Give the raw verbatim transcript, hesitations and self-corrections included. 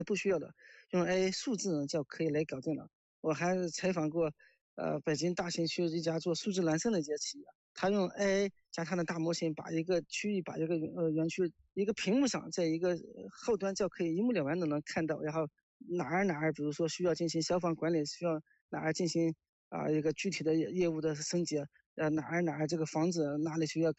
不需要的，用 A I 数字呢就可以来搞定了。我还采访过，呃，北京大兴区一家做数字孪生的一家企业，他用 A I 加他的大模型，把一个区域，把一个呃园区一个屏幕上，在一个后端就可以一目了然的能看到，然后哪儿哪儿，比如说需要进行消防管理，需要哪儿进行啊、呃、一个具体的业务的升级，呃哪儿哪儿这个房子哪里需要